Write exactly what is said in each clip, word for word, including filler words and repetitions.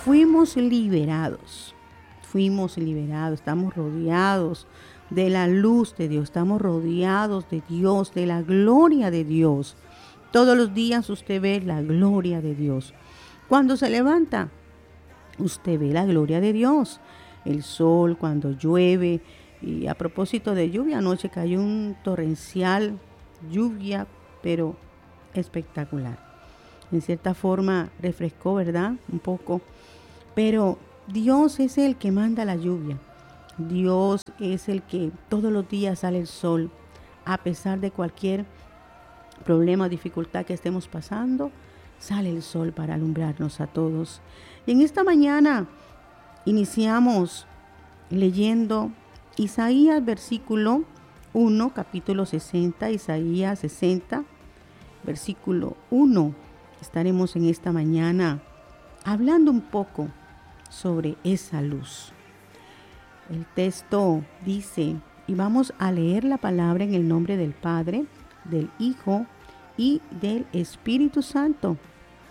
fuimos liberados. Fuimos liberados, estamos rodeados de la luz de Dios, estamos rodeados de Dios, de la gloria de Dios. Todos los días usted ve la gloria de Dios. Cuando se levanta, usted ve la gloria de Dios. El sol, cuando llueve. Y a propósito de lluvia, anoche cayó un torrencial lluvia, pero espectacular. En cierta forma refrescó, ¿verdad? Un poco. Pero Dios es el que manda la lluvia. Dios es el que todos los días sale el sol. A pesar de cualquier problema o dificultad que estemos pasando, sale el sol para alumbrarnos a todos. Y en esta mañana iniciamos leyendo Isaías versículo uno, capítulo sesenta, Isaías sesenta, versículo uno. Estaremos en esta mañana hablando un poco sobre esa luz. El texto dice, y vamos a leer la palabra en el nombre del Padre, del Hijo y del Espíritu Santo.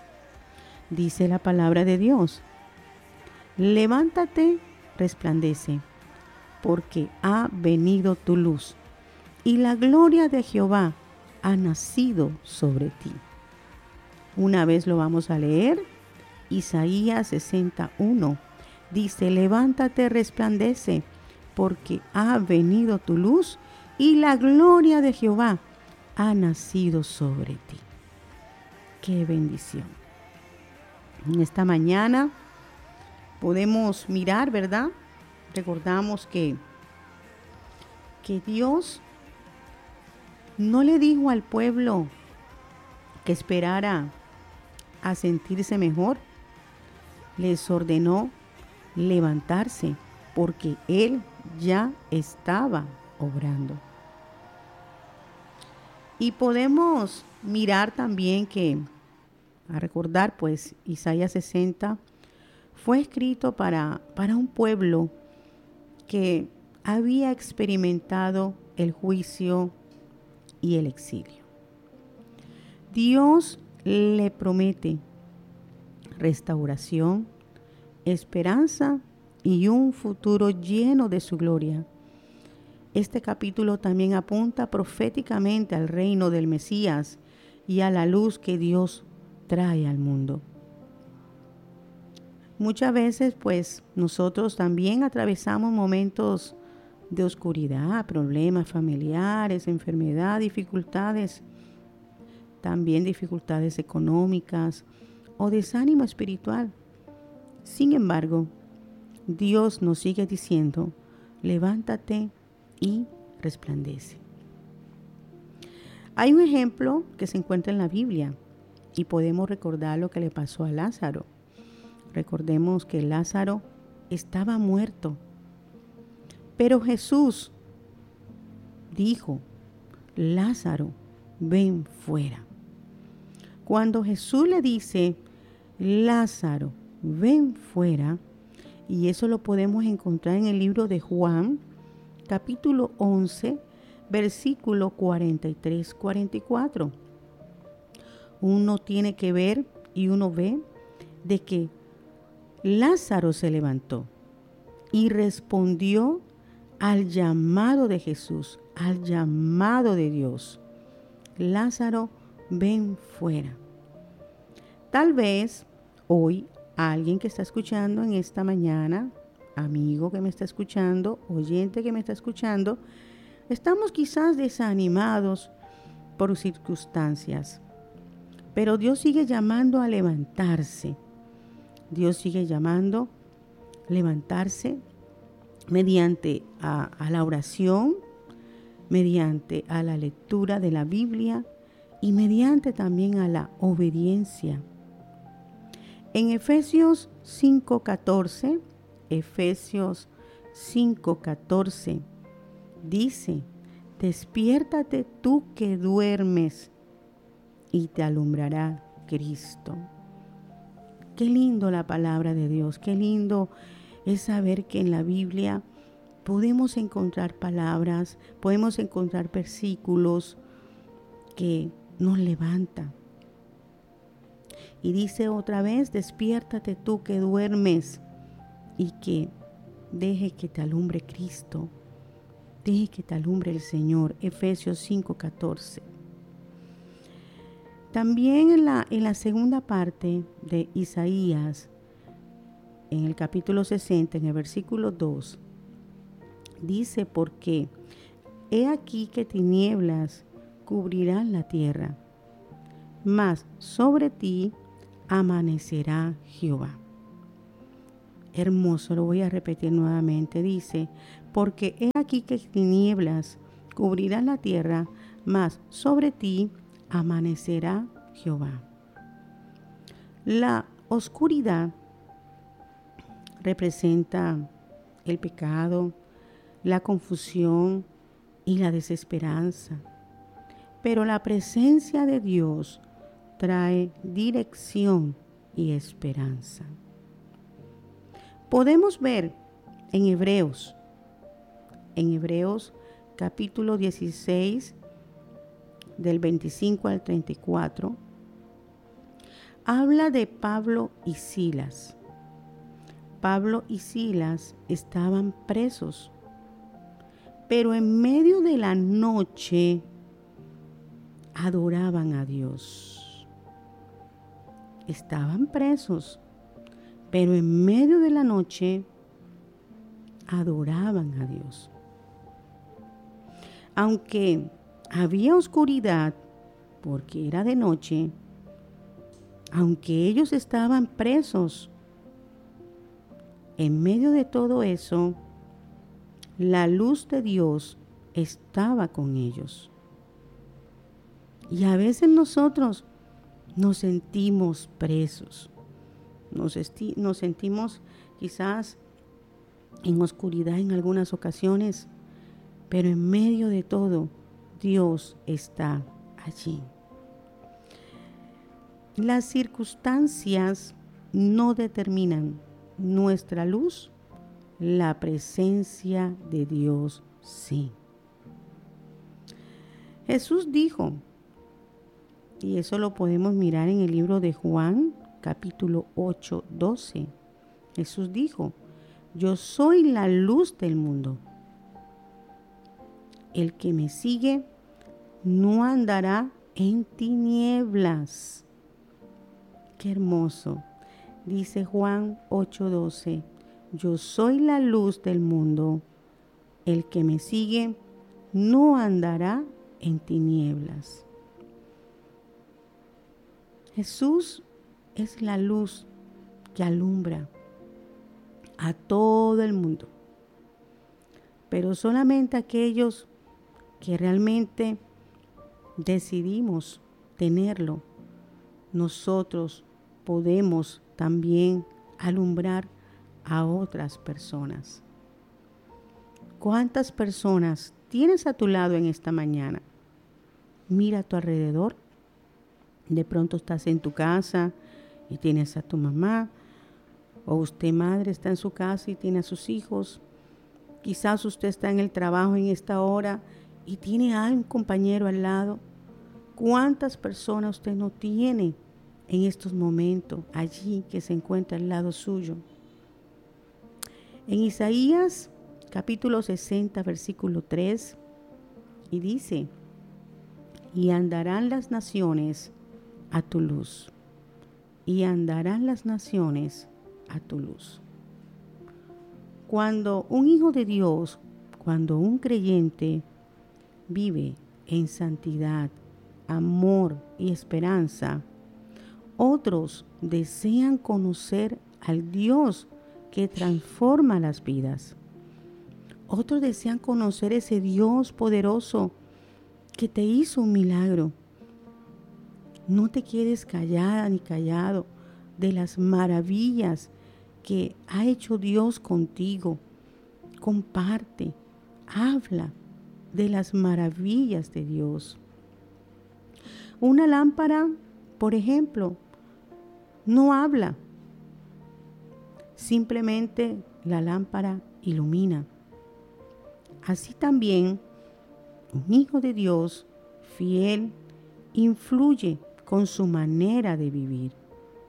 Dice la palabra de Dios: levántate, resplandece, porque ha venido tu luz, y la gloria de Jehová ha nacido sobre ti. Una vez lo vamos a leer. Isaías sesenta y uno dice: levántate, resplandece, porque ha venido tu luz, y la gloria de Jehová ha nacido sobre ti. ¡Qué bendición! En esta mañana podemos mirar, ¿verdad? Recordamos que, que Dios no le dijo al pueblo que esperara a sentirse mejor. Les ordenó levantarse porque Él ya estaba obrando. Y podemos mirar también que, a recordar, pues Isaías sesenta fue escrito para, para un pueblo que había experimentado el juicio y el exilio. Dios le promete restauración, esperanza y un futuro lleno de su gloria. Este capítulo también apunta proféticamente al reino del Mesías y a la luz que Dios trae al mundo. Muchas veces, pues, nosotros también atravesamos momentos de oscuridad, problemas familiares, enfermedad, dificultades, también dificultades económicas o desánimo espiritual. Sin embargo, Dios nos sigue diciendo: levántate y resplandece. Hay un ejemplo que se encuentra en la Biblia y podemos recordar lo que le pasó a Lázaro. Recordemos que Lázaro estaba muerto, pero Jesús dijo: Lázaro, ven fuera. Cuando Jesús le dice: Lázaro, ven fuera, y eso lo podemos encontrar en el libro de Juan, capítulo once, versículo cuarenta y tres a cuarenta y cuatro. Uno tiene que ver y uno ve de que Lázaro se levantó y respondió al llamado de Jesús, al llamado de Dios. Lázaro, ven fuera. Tal vez hoy alguien que está escuchando en esta mañana, amigo que me está escuchando, oyente que me está escuchando, estamos quizás desanimados por circunstancias, pero Dios sigue llamando a levantarse. Dios sigue llamando a levantarse mediante a, a la oración, mediante a la lectura de la Biblia y mediante también a la obediencia. En Efesios cinco catorce, Efesios cinco catorce dice: despiértate tú que duermes y te alumbrará Cristo. Qué lindo la palabra de Dios, qué lindo es saber que en la Biblia podemos encontrar palabras, podemos encontrar versículos que nos levantan. Y dice otra vez, despiértate tú que duermes y que deje que te alumbre Cristo. Deje que te alumbre el Señor. Efesios cinco catorce. También en la, en la segunda parte de Isaías, en el capítulo sesenta, en el versículo dos, dice, porque he aquí que tinieblas cubrirán la tierra, mas sobre ti amanecerá Jehová. Hermoso, lo voy a repetir nuevamente. Dice, porque he aquí que tinieblas cubrirán la tierra, mas sobre ti amanecerá Jehová. La oscuridad representa el pecado, la confusión y la desesperanza. Pero la presencia de Dios trae dirección y esperanza. Podemos ver en Hebreos, en Hebreos capítulo dieciséis, del veinticinco al treinta y cuatro, habla de Pablo y Silas. Pablo y Silas estaban presos, pero en medio de la noche adoraban a Dios. Estaban presos, pero en medio de la noche adoraban a Dios. Aunque había oscuridad, porque era de noche, aunque ellos estaban presos, en medio de todo eso, la luz de Dios estaba con ellos. Y a veces nosotros nos sentimos presos, nos, esti- nos sentimos quizás en oscuridad en algunas ocasiones, pero en medio de todo, Dios está allí. Las circunstancias no determinan nuestra luz, la presencia de Dios sí. Jesús dijo, y eso lo podemos mirar en el libro de Juan, capítulo ocho, doce. Jesús dijo, yo soy la luz del mundo. El que me sigue no andará en tinieblas. Qué hermoso. Dice Juan ocho, doce. Yo soy la luz del mundo. El que me sigue no andará en tinieblas. Jesús es la luz que alumbra a todo el mundo. Pero solamente aquellos que realmente decidimos tenerlo, nosotros podemos también alumbrar a otras personas. ¿Cuántas personas tienes a tu lado en esta mañana? Mira a tu alrededor. De pronto estás en tu casa y tienes a tu mamá, o usted madre está en su casa y tiene a sus hijos. Quizás usted está en el trabajo en esta hora y tiene a un compañero al lado. ¿Cuántas personas usted no tiene en estos momentos allí que se encuentra al lado suyo? En Isaías capítulo sesenta, versículo tres, y dice, y andarán las naciones a tu luz, y andarán las naciones a tu luz. Cuando un hijo de Dios, cuando un creyente vive en santidad, amor y esperanza, otros desean conocer al Dios que transforma las vidas. Otros desean conocer ese Dios poderoso que te hizo un milagro. No te quedes callada ni callado de las maravillas que ha hecho Dios contigo. Comparte, habla de las maravillas de Dios. Una lámpara, por ejemplo, no habla. Simplemente la lámpara ilumina. Así también, un hijo de Dios fiel influye con su manera de vivir.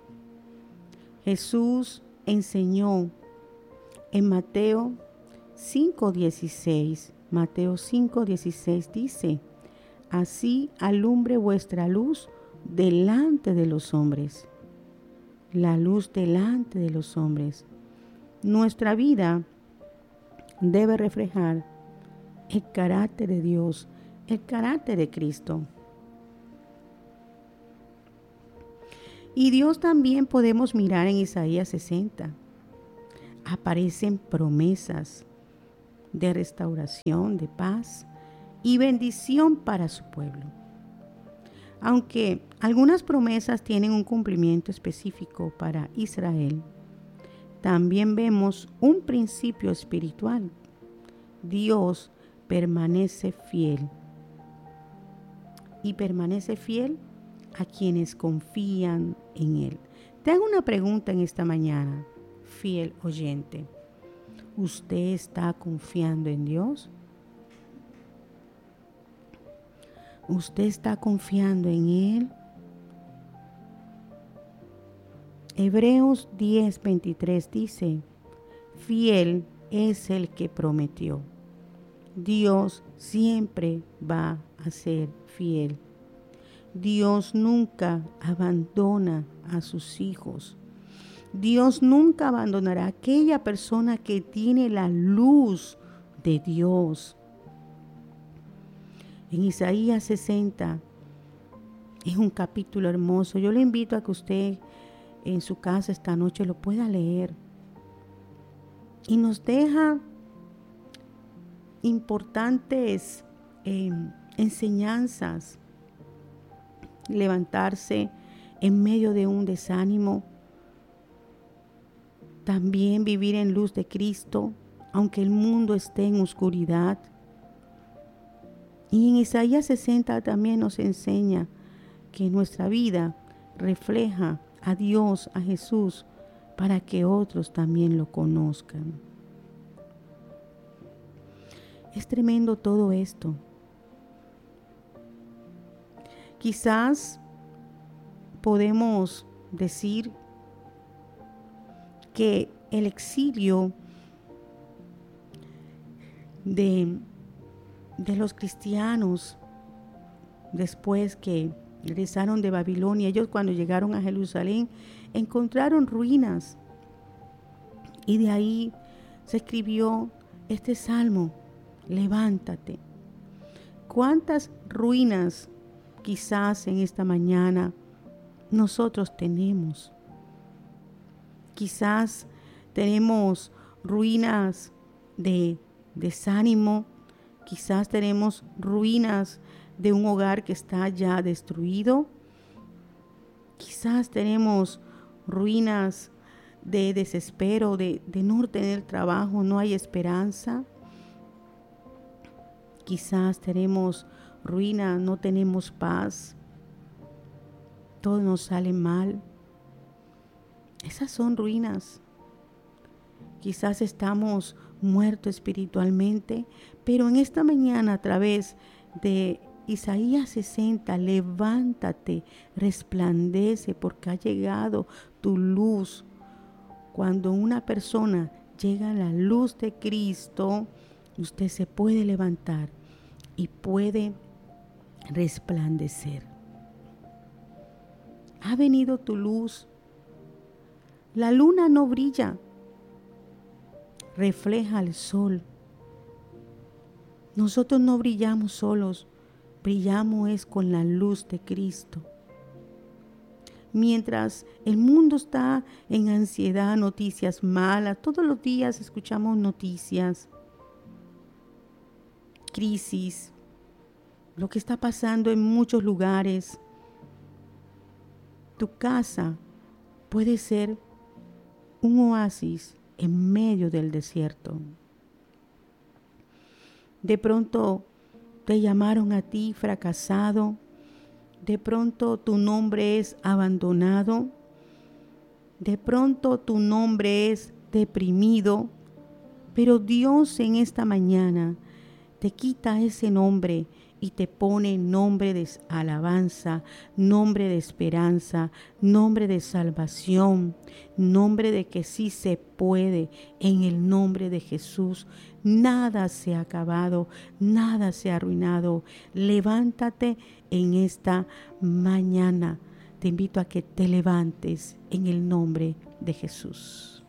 Jesús enseñó en Mateo cinco dieciséis. Mateo cinco dieciséis dice: así alumbre vuestra luz delante de los hombres. La luz delante de los hombres. Nuestra vida debe reflejar el carácter de Dios, el carácter de Cristo. Y Dios también podemos mirar en Isaías sesenta. Aparecen promesas de restauración, de paz y bendición para su pueblo. Aunque algunas promesas tienen un cumplimiento específico para Israel, también vemos un principio espiritual. Dios permanece fiel y permanece fiel a quienes confían en Él. Te hago una pregunta en esta mañana, fiel oyente. ¿Usted está confiando en Dios? ¿Usted está confiando en Él? Hebreos diez veintitrés dice: fiel es el que prometió. Dios siempre va a ser fiel. Dios nunca abandona a sus hijos. Dios nunca abandonará a aquella persona que tiene la luz de Dios. En Isaías sesenta es un capítulo hermoso. Yo le invito a que usted en su casa esta noche lo pueda leer. Y nos deja importantes eh, enseñanzas. Levantarse en medio de un desánimo. También vivir en luz de Cristo, aunque el mundo esté en oscuridad. Y en Isaías sesenta también nos enseña que nuestra vida refleja a Dios, a Jesús, para que otros también lo conozcan. Es tremendo todo esto. Quizás podemos decir que el exilio de, de los cristianos después que regresaron de Babilonia, ellos cuando llegaron a Jerusalén encontraron ruinas y de ahí se escribió este salmo: levántate. ¿Cuántas ruinas quizás en esta mañana nosotros tenemos? Quizás tenemos ruinas de desánimo, quizás tenemos ruinas de un hogar que está ya destruido, quizás tenemos ruinas de desespero, de, de no tener trabajo, no hay esperanza. Quizás tenemos ruina, no tenemos paz, todo nos sale mal. Esas son ruinas. Quizás estamos muertos espiritualmente, pero en esta mañana a través de Isaías sesenta, levántate, resplandece, porque ha llegado tu luz. Cuando una persona llega a la luz de Cristo, usted se puede levantar y puede resplandecer. Ha venido tu luz. La luna no brilla, refleja el sol. Nosotros no brillamos solos, brillamos es con la luz de Cristo. Mientras el mundo está en ansiedad, noticias malas, todos los días escuchamos noticias, crisis, lo que está pasando en muchos lugares. Tu casa puede ser un oasis en medio del desierto. De pronto te llamaron a ti fracasado. De pronto tu nombre es abandonado. De pronto tu nombre es deprimido. Pero Dios en esta mañana te quita ese nombre y te pone nombre de alabanza, nombre de esperanza, nombre de salvación, nombre de que sí se puede. En el nombre de Jesús, nada se ha acabado, nada se ha arruinado. Levántate en esta mañana. Te invito a que te levantes en el nombre de Jesús.